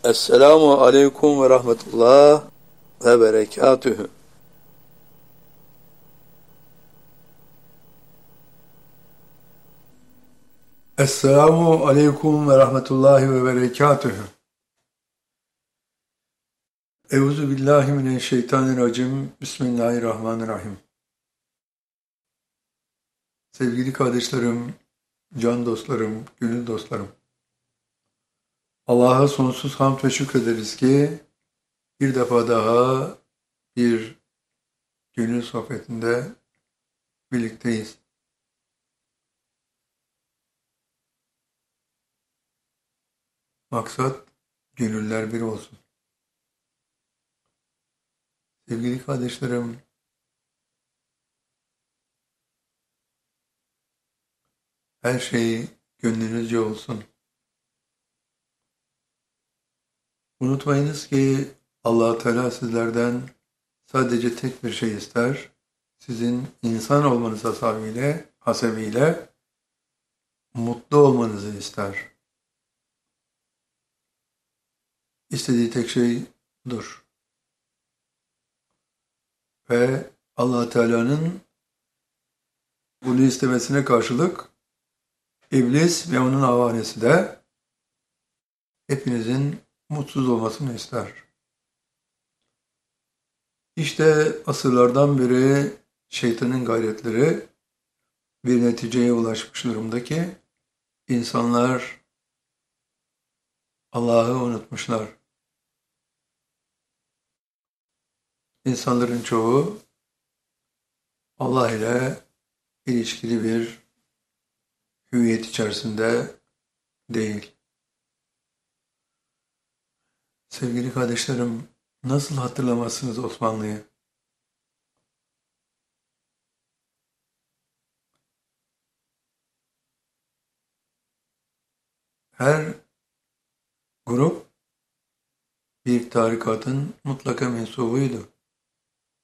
Esselamu aleyküm ve rahmetullah ve berekatühü. Esselamu aleyküm ve rahmetullahi ve berekatühü. Euzu billahi mineşşeytanirracim. Bismillahirrahmanirrahim. Sevgili kardeşlerim, can dostlarım, gönül dostlarım. Allah'a sonsuz hamd ve şükrederiz ki bir defa daha bir gönül sohbetinde birlikteyiz. Maksat gönüller bir olsun. Sevgili kardeşlerim, her şey gönlünüzce olsun. Unutmayınız ki Allah Teala sizlerden sadece tek bir şey ister. Sizin insan olmanız hasebiyle mutlu olmanızı ister. İstediği tek şey budur. Ve Allah Teala'nın bunu istemesine karşılık İblis ve onun avanesi de hepinizin mutsuz olmasını ister. İşte asırlardan beri şeytanın gayretleri bir neticeye ulaşmış durumda ki insanlar Allah'ı unutmuşlar. İnsanların çoğu Allah ile ilişkili bir hüviyet içerisinde değil. Sevgili kardeşlerim, nasıl hatırlamazsınız Osmanlı'yı? Her grup bir tarikatın mutlaka mensubuydu.